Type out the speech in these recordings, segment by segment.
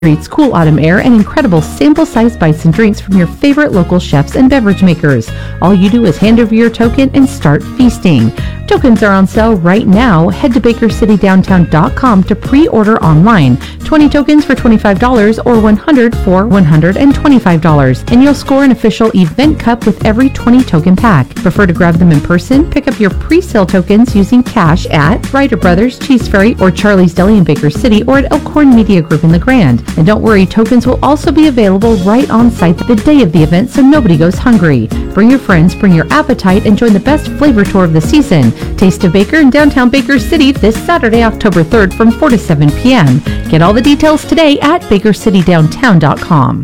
Treats, cool autumn air, and incredible sample-sized bites and drinks from your favorite local chefs and beverage makers. All you do is hand over your token and start feasting. Tokens are on sale right now. Head to BakerCityDowntown.com to pre-order online. 20 tokens for $25 or 100 for $125. And you'll score an official event cup with every 20 token pack. Prefer to grab them in person? Pick up your pre-sale tokens using cash at Ryder Brothers, Cheese Ferry, or Charlie's Deli in Baker City, or at Elkhorn Media Group in the Grand. And don't worry, tokens will also be available right on site the day of the event, so nobody goes hungry. Bring your friends, bring your appetite, and join the best flavor tour of the season. Taste of Baker in downtown Baker City this Saturday, October 3rd from 4 to 7 p.m. Get all the details today at BakerCityDowntown.com.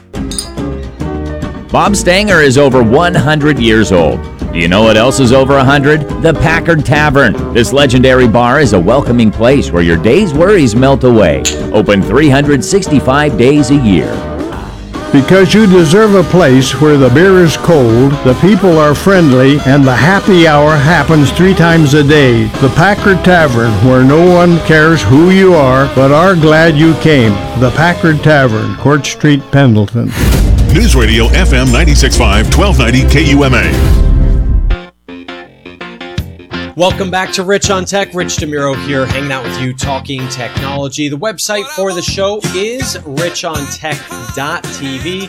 Bob Stanger is over 100 years old. Do you know what else is over 100? The Packard Tavern. This legendary bar is a welcoming place where your day's worries melt away. Open 365 days a year. Because you deserve a place where the beer is cold, the people are friendly, and the happy hour happens 3 times a day. The Packard Tavern, where no one cares who you are, but are glad you came. The Packard Tavern, Court Street, Pendleton. News Radio FM 96.5, 1290 KUMA. Welcome back to Rich on Tech. Rich DeMuro here, hanging out with you, talking technology. The website for the show is richontech.tv,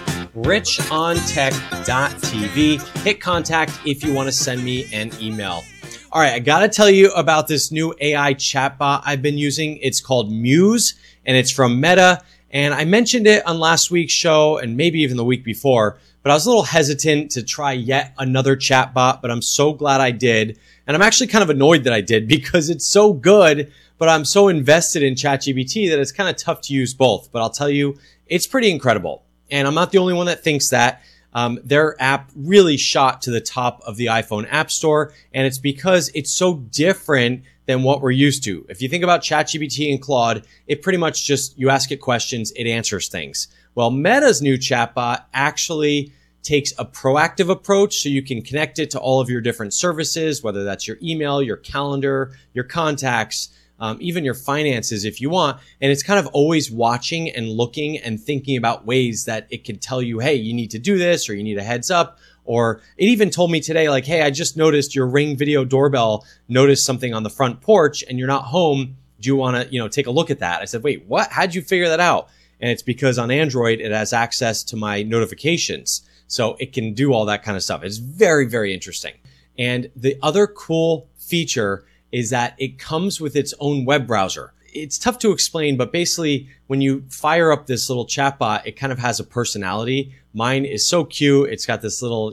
richontech.tv. Hit contact if you want to send me an email. All right, I got to tell you about this new AI chatbot I've been using. It's called Muse, and it's from Meta. And I mentioned it on last week's show and maybe even the week before, but I was a little hesitant to try yet another chatbot, but I'm so glad I did. And I'm actually kind of annoyed that I did because it's so good, but I'm so invested in ChatGPT that it's kind of tough to use both. But I'll tell you, it's pretty incredible. And I'm not the only one that thinks that. Their app really shot to the top of the iPhone App Store, and it's because it's so different than what we're used to. If you think about ChatGPT and Claude, it pretty much just, you ask it questions, it answers things. Well, Meta's new chatbot actually takes a proactive approach, so you can connect it to all of your different services, whether that's your email, your calendar, your contacts, even your finances if you want. And it's kind of always watching and looking and thinking about ways that it can tell you, hey, you need to do this, or you need a heads up. Or it even told me today, like, hey, I just noticed your Ring video doorbell noticed something on the front porch and you're not home. Do you want to, take a look at that? I said, wait, what? How'd you figure that out? And it's because on Android, it has access to my notifications. So it can do all that kind of stuff. It's very, very interesting. And the other cool feature is that it comes with its own web browser. It's tough to explain, but basically when you fire up this little chatbot, it kind of has a personality. Mine is so cute. It's got this little,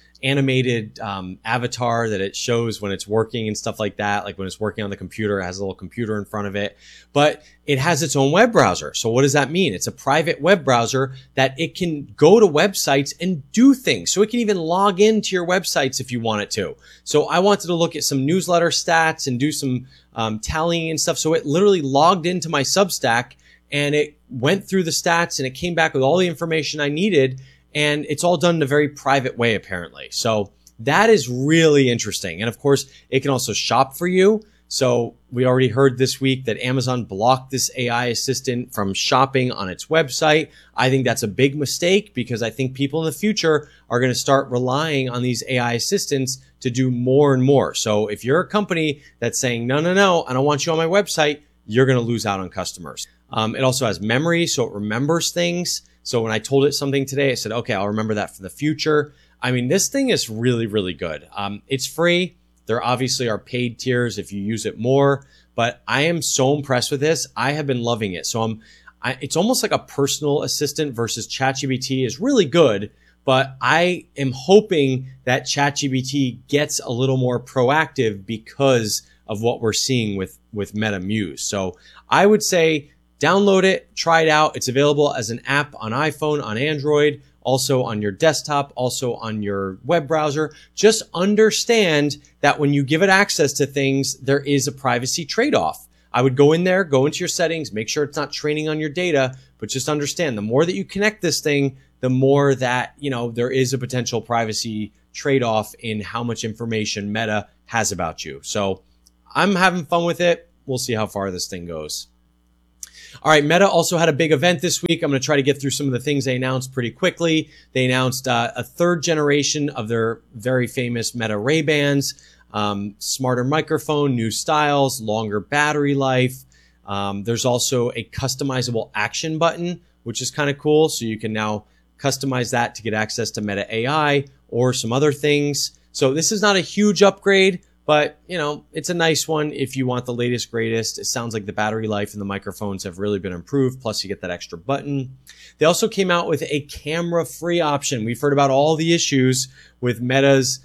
animated avatar that it shows when it's working and stuff like that. Like when it's working on the computer, it has a little computer in front of it, but it has its own web browser. So what does that mean? It's a private web browser that it can go to websites and do things. So it can even log into your websites if you want it to. So I wanted to look at some newsletter stats and do some tallying and stuff. So it literally logged into my Substack and it went through the stats and it came back with all the information I needed. And it's all done in a very private way, apparently. So that is really interesting. And of course, it can also shop for you. So we already heard this week that Amazon blocked this AI assistant from shopping on its website. I think that's a big mistake because I think people in the future are going to start relying on these AI assistants to do more and more. So if you're a company that's saying, no, I don't want you on my website, you're going to lose out on customers. It also has memory, so it remembers things. So when I told it something today, I said, okay, I'll remember that for the future. I mean, this thing is really, really good. It's free. There obviously are paid tiers if you use it more, but I am so impressed with this. I have been loving it. So it's almost like a personal assistant versus ChatGPT is really good, but I am hoping that ChatGPT gets a little more proactive because of what we're seeing with Meta Muse. So I would say, download it, try it out. It's available as an app on iPhone, on Android, also on your desktop, also on your web browser. Just understand that when you give it access to things, there is a privacy trade-off. I would go in there, go into your settings, make sure it's not training on your data, but just understand the more that you connect this thing, the more that, there is a potential privacy trade-off in how much information Meta has about you. So I'm having fun with it. We'll see how far this thing goes. All right, Meta also had a big event this week. I'm going to try to get through some of the things they announced pretty quickly. They announced a third generation of their very famous Meta Ray-Bans, smarter microphone, new styles, longer battery life. There's also a customizable action button, which is kind of cool. So you can now customize that to get access to Meta AI or some other things. So this is not a huge upgrade, but you know, it's a nice one if you want the latest, greatest. It sounds like the battery life and the microphones have really been improved. Plus you get that extra button. They also came out with a camera-free option. We've heard about all the issues with Meta's,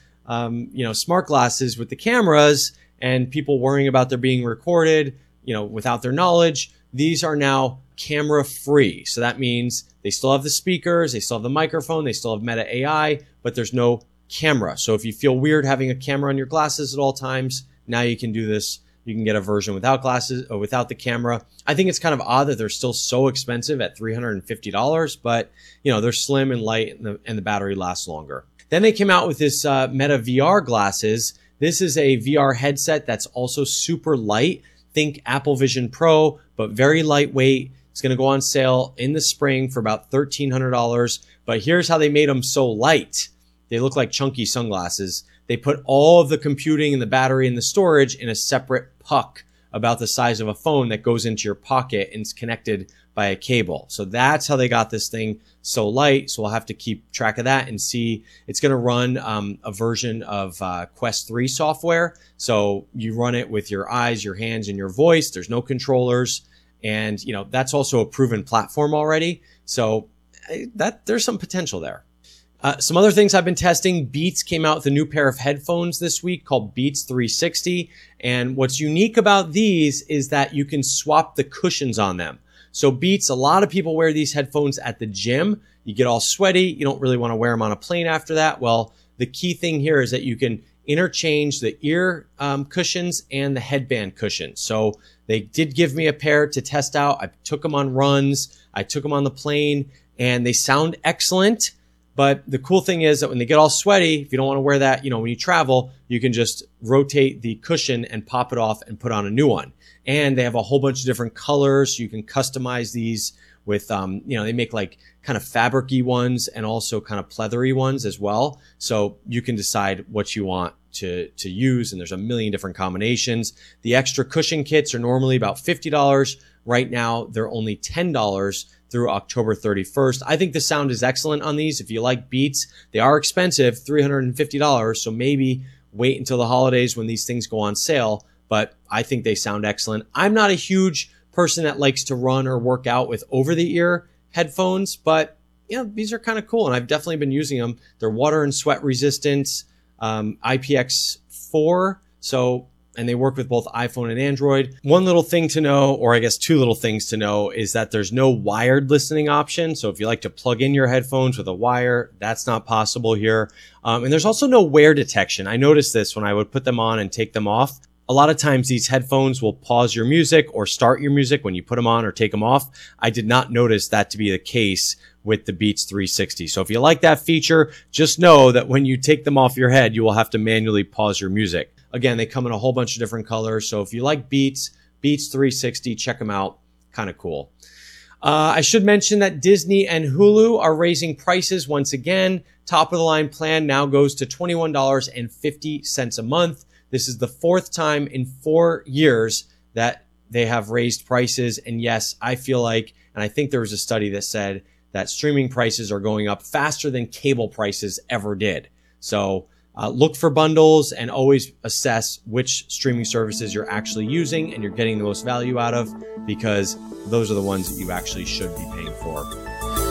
smart glasses with the cameras and people worrying about their being recorded, without their knowledge. These are now camera-free. So that means they still have the speakers, they still have the microphone, they still have Meta AI, but there's no camera. So if you feel weird having a camera on your glasses at all times, now you can do this. You can get a version without glasses or without the camera. I think it's kind of odd that they're still so expensive at $350, but they're slim and light and the battery lasts longer. Then they came out with this Meta VR glasses. This is a VR headset that's also super light. Think Apple Vision Pro, but very lightweight. It's going to go on sale in the spring for about $1,300. But here's how they made them so light. They look like chunky sunglasses. They put all of the computing and the battery and the storage in a separate puck about the size of a phone that goes into your pocket and is connected by a cable. So that's how they got this thing so light. So we'll have to keep track of that and see. It's going to run a version of Quest 3 software. So you run it with your eyes, your hands, and your voice. There's no controllers. And, that's also a proven platform already. So there's some potential there. Some other things I've been testing. Beats came out with a new pair of headphones this week called Beats 360. And what's unique about these is that you can swap the cushions on them. So Beats, a lot of people wear these headphones at the gym. You get all sweaty. You don't really want to wear them on a plane after that. Well, the key thing here is that you can interchange the ear cushions and the headband cushions. So they did give me a pair to test out. I took them on runs. I took them on the plane and they sound excellent. But the cool thing is that when they get all sweaty, if you don't want to wear that, when you travel, you can just rotate the cushion and pop it off and put on a new one. And they have a whole bunch of different colors. So you can customize these with, they make like kind of fabric-y ones and also kind of pleathery ones as well. So you can decide what you want to use. And there's a million different combinations. The extra cushion kits are normally about $50. Right now, they're only $10 through October 31st. I think the sound is excellent on these. If you like Beats, they are expensive, $350. So maybe wait until the holidays when these things go on sale. But I think they sound excellent. I'm not a huge person that likes to run or work out with over-the-ear headphones, but these are kind of cool. And I've definitely been using them. They're water and sweat resistant, IPX4. And they work with both iPhone and Android. One little thing to know, or I guess two little things to know, is that there's no wired listening option. So if you like to plug in your headphones with a wire, that's not possible here. And there's also no wear detection. I noticed this when I would put them on and take them off. A lot of times these headphones will pause your music or start your music when you put them on or take them off. I did not notice that to be the case with the Beats 360. So if you like that feature, just know that when you take them off your head, you will have to manually pause your music. Again, they come in a whole bunch of different colors. So if you like Beats 360, check them out. Kind of cool. I should mention that Disney and Hulu are raising prices once again. Top of the line plan now goes to $21.50 a month. This is the fourth time in 4 years that they have raised prices. And yes, I feel like, and I think there was a study that said that streaming prices are going up faster than cable prices ever did. So look for bundles and always assess which streaming services you're actually using and you're getting the most value out of, because those are the ones that you actually should be paying for.